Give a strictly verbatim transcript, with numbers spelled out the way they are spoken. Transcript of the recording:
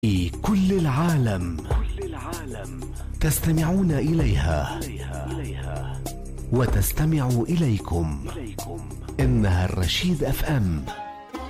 في كل العالم تستمعون إليها وتستمع إليكم. إنها الرشيد أف أم.